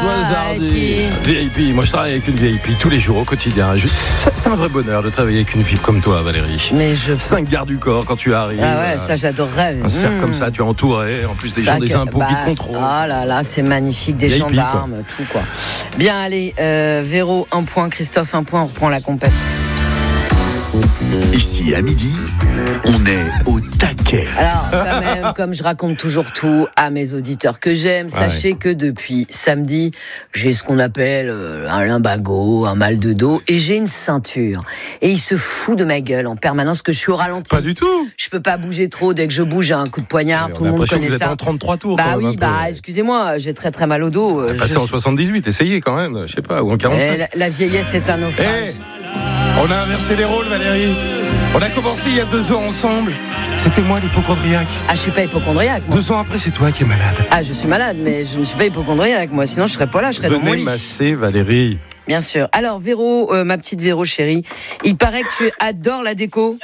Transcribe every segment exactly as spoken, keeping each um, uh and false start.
Soisardi, V I P. Moi, je travaille avec une V I P tous les jours au quotidien. Je... C'est un vrai bonheur de travailler avec une fille comme toi, Valérie. Mais je... Cinq gardes du corps quand tu arrives. Ah ouais, ça j'adorerais. Un cercle mmh. comme ça, tu es entouré. En plus, des ça gens, des impôts bah, qui te contrôlent. Oh là là, c'est magnifique, des V I P, gendarmes, quoi. Tout quoi. Bien, allez, euh, Véro, un point, Christophe, un point, on reprend la compète. Ici, à midi, on est au taquet. Alors, quand même, comme je raconte toujours tout à mes auditeurs que j'aime, ah sachez ouais. que depuis samedi, j'ai ce qu'on appelle euh, un lumbago, un mal de dos, et j'ai une ceinture. Et il se fout de ma gueule en permanence que je suis au ralenti. Pas du tout. Je peux pas bouger trop. Dès que je bouge, j'ai un coup de poignard. Tout le monde connaît que vous ça. Êtes en trente-trois tours. Bah quand même, oui, bah excusez-moi, j'ai très très mal au dos. Passez je... en soixante-dix-huit, essayez quand même, je sais pas, ou en quarante-cinq. La, la vieillesse est un naufrage. Hey, on a inversé les rôles, Valérie. On a commencé il y a deux ans ensemble. C'était moi l'hypochondriaque. Ah, je suis pas hypochondriaque, moi. Deux ans après, c'est toi qui es malade. Ah, je suis malade, mais je ne suis pas hypochondriaque, moi. Sinon, je serais pas là, je serais Venez dans mon lit. masser, Valérie. Bien sûr. Alors, Véro, euh, ma petite Véro chérie, il paraît que tu adores la déco.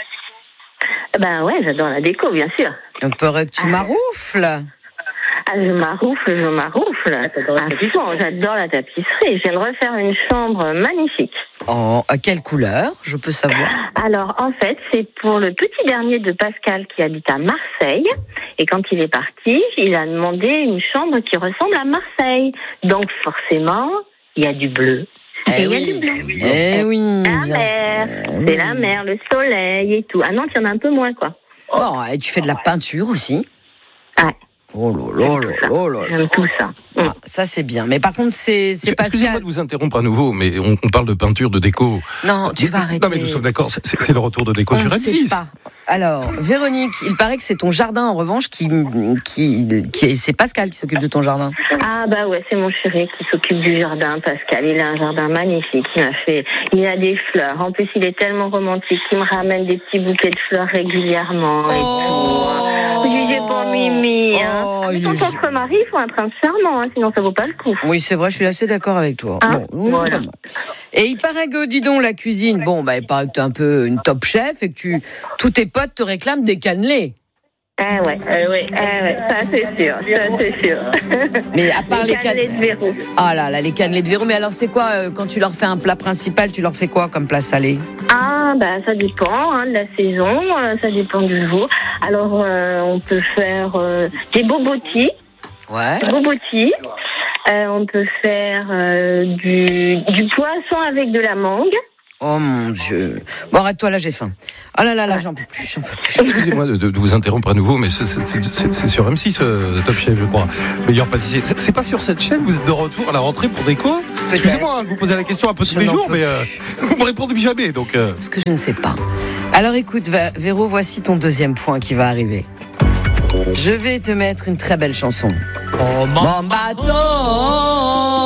Ben ouais, j'adore la déco, bien sûr. Il paraît que tu ah. maroufles. Ah, je maroufle, je maroufle. Ah, bon, j'adore la tapisserie. Je viens de refaire une chambre magnifique. Oh, à quelle couleur, je peux savoir? Alors, en fait, c'est pour le petit dernier de Pascal qui habite à Marseille. Et quand il est parti, il a demandé une chambre qui ressemble à Marseille. Donc, forcément, il y a du bleu. Eh et oui. il y a du bleu. Eh oui. La mer, c'est la mer, le soleil et tout. Ah non, il y en a un peu moins, quoi. Bon, et tu fais de la peinture aussi? Ouais. Oh là là là là là. J'aime tout ça. Ah, ça c'est bien. Mais par contre, c'est, c'est Pascal. Excusez-moi de vous interrompre à nouveau, mais on, on parle de peinture, de déco. Non, tu vas arrêter. Non, mais nous sommes d'accord, c'est, c'est le retour de déco on sur M six. Sait pas. Alors, Véronique, il paraît que c'est ton jardin, en revanche, qui, qui, qui c'est Pascal qui s'occupe de ton jardin. Ah bah ouais, c'est mon chéri qui s'occupe du jardin, Pascal. Il a un jardin magnifique. Il m'a fait, il a des fleurs. En plus, il est tellement romantique. Il me ramène des petits bouquets de fleurs régulièrement. Oh et tout. Oui, j'ai pas Mimi. Hein. Oh, Mais ton propre mari, il faut un prince charmant, hein, sinon ça vaut pas le coup. Oui, c'est vrai, je suis assez d'accord avec toi. Ah, bon, voilà. Et il paraît que, dis donc, la cuisine, bon, bah, il paraît que t'es un peu une top chef et que tu, tous tes potes te réclament des cannelés. Ah ouais, euh, ouais, ah ouais, ça c'est sûr, ça c'est sûr. Mais à part les, les cannelés can... de Véro. Ah là là, les cannelés de Véro. Mais alors c'est quoi, euh, quand tu leur fais un plat principal, tu leur fais quoi comme plat salé? Ah bah ça dépend hein, de la saison, euh, ça dépend du jour. Alors euh, on peut faire euh, des bobotis. Ouais. Des bobotis. Euh, on peut faire euh, du, du poisson avec de la mangue. Oh mon Dieu. Bon, arrête-toi, là, j'ai faim. Oh là là, là, j'en peux plus, j'en peux plus. Excusez-moi de, de vous interrompre à nouveau, mais c'est, c'est, c'est, c'est sur M six, euh, Top Chef, je crois. Meilleur pâtissier. C'est, c'est pas sur cette chaîne, vous êtes de retour à la rentrée pour déco? Peut-être. Excusez-moi hein, de vous poser la question un peu tous les jours, mais euh, vous me répondez jamais, donc... Euh... Parce que je ne sais pas. Alors écoute, Véro, voici ton deuxième point qui va arriver. Je vais te mettre une très belle chanson. Oh, mon bateau.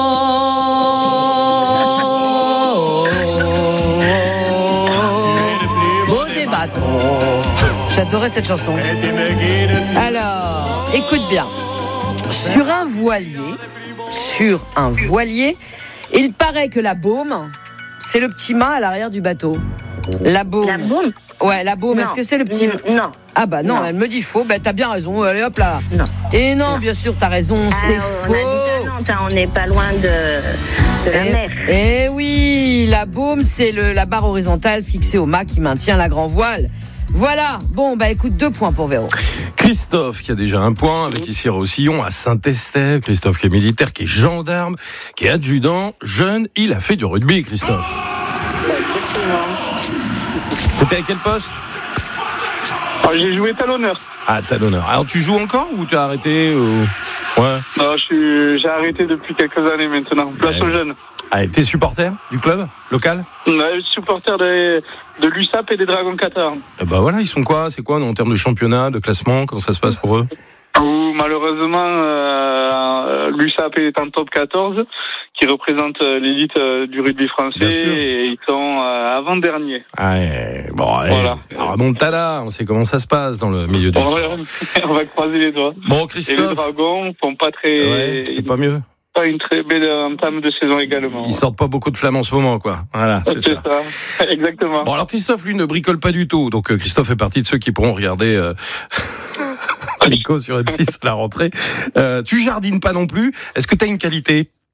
J'adorais cette chanson. Alors, écoute bien. Sur un voilier, sur un voilier, il paraît que la baume, c'est le petit mât à l'arrière du bateau. La baume. La baume? Ouais, la baume. Non. Est-ce que c'est le petit mât? Non. Ah bah non, non, elle me dit faux. Bah t'as bien raison. Allez hop là. Non. Et non, non. Bien sûr, t'as raison. Ah, c'est faux. On n'est pas loin de, de la et, mer. Eh oui, la baume, c'est le, la barre horizontale fixée au mât qui maintient la grand voile. Voilà, bon, bah écoute, deux points pour Véro. Christophe qui a déjà un point avec ici Roussillon à Saint-Estève. Christophe qui est militaire, qui est gendarme, qui est adjudant, jeune. Il a fait du rugby, Christophe. T'étais à quel poste? Ah, j'ai joué talonneur. Ah, talonneur. Alors tu joues encore ou tu as arrêté ou... Ouais. Non, je suis... j'ai arrêté depuis quelques années maintenant. Place ouais. aux jeunes. Ah, t'es supporter du club local? Ouais, supporter de, de l'U S A P et des Dragons Qatar. Et bah voilà, ils sont quoi? C'est quoi en termes de championnat, de classement? Comment ça se passe pour eux? Où, malheureusement, euh, l'U S A P est en top quatorze, qui représente l'élite du rugby français, et ils sont euh, avant-dernier. Ah, ouais, bon, allez, voilà. Remontada, on sait comment ça se passe dans le milieu du bon, sport. On va croiser les doigts. Bon, Christophe. Et les Dragons sont pas très... Ouais, c'est pas mieux. Pas une très belle entame de saison également. Ils sortent pas beaucoup de flammes en ce moment, quoi. Voilà, c'est, c'est ça. ça. Exactement. Bon, alors Christophe, lui, ne bricole pas du tout. Donc, Christophe fait partie de ceux qui pourront regarder euh, Nico sur M six à la rentrée. Euh, tu jardines pas non plus. Est-ce que tu as une qualité?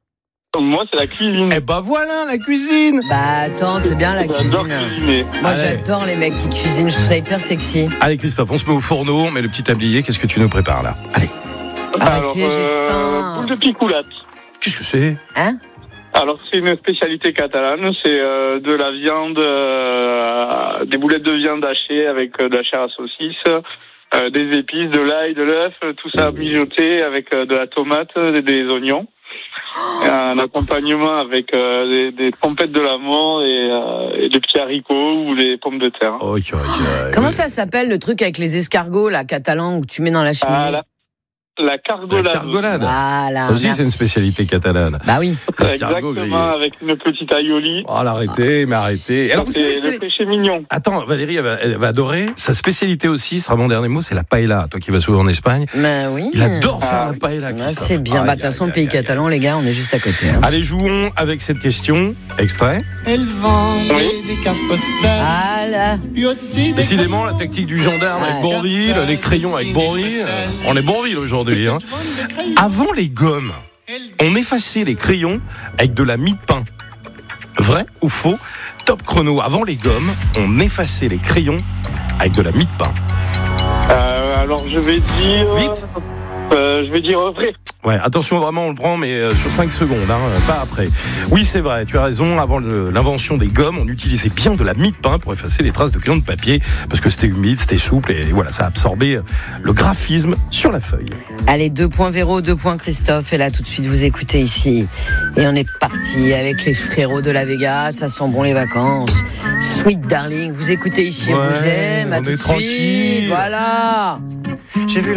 Moi, c'est la cuisine. Eh ben voilà, la cuisine. Bah attends, c'est bien la J'adore cuisine. cuisiner. Moi Allez. j'adore les mecs qui cuisinent, je trouve ça hyper sexy. Allez Christophe, on se met au fourneau, on met le petit tablier. Qu'est-ce que tu nous prépares là? Allez. Arrêtez, j'ai faim. Boule de picoulate. Qu'est-ce que c'est? Hein? Alors, c'est une spécialité catalane. C'est euh, de la viande, euh, des boulettes de viande hachées avec euh, de la chair à saucisse, euh, des épices, de l'ail, de l'œuf, tout ça mijoté avec euh, de la tomate, des, des oignons. Et un accompagnement avec euh, des, des trompettes de l'amande et, euh, et des petits haricots ou des pommes de terre. Oh, okay, okay. Comment ça s'appelle le truc avec les escargots, là, catalan, que tu mets dans la cheminée? Ah, la, la cargolade. La cargolade. Voilà, Ça aussi, merci. c'est une spécialité catalane. Bah oui. L'escargot Exactement, grillé. avec une petite aioli. Oh, arrêtez, mais arrêtez. Alors, vous savez ce C'est le qu'elle est- péché mignon. Attends, Valérie, elle va, elle va adorer. Sa spécialité aussi, ce sera mon dernier mot, c'est la paella. Toi qui vas souvent en Espagne, Bah oui. il adore faire Ah, la oui. paella. Ah, Christophe. c'est bien. Aïe, Bah, de toute façon, aïe, le pays aïe, aïe, catalan, les gars, on est juste à côté. Hein. Allez, jouons avec cette question. Extrait. Elle vend Oui. des cartes postales, Ah là. puis aussi des Décidément, la tactique du gendarme avec Ouais. Bourville, les crayons avec Bourville. On est Bourville aujourd'hui. Hein. Avant les gommes, on effaçait les crayons avec de la mie de pain. Vrai ou faux? Top chrono. Avant les gommes, on effaçait les crayons avec de la mie de pain. Euh, alors, je vais dire... Vite. Euh, je vais dire vrai. Ouais, attention, vraiment, on le prend, mais euh, sur cinq secondes, hein, pas après. Oui, c'est vrai, tu as raison. Avant le- l'invention des gommes, on utilisait bien de la mie de pain pour effacer les traces de crayon de papier, parce que c'était humide, c'était souple, et voilà, ça absorbait le graphisme sur la feuille. Allez, deux points Véro, deux points Christophe. Et là, tout de suite, vous écoutez ici. Et on est parti avec les frérots de la Vega. Ça sent bon les vacances. Sweet Darling, vous écoutez ici, on Ouais, vous aime. À on tout est de tranquille. suite. Voilà. J'ai vu la